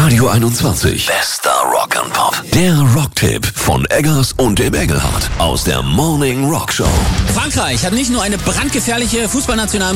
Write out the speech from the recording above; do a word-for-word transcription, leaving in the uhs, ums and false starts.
Radio einundzwanzig. Bester Rock and Pop. Der Rocktipp von Eggers und dem Engelhardt aus der Morning Rock Show. Frankreich hat nicht nur eine brandgefährliche Fußballnationalmannschaft,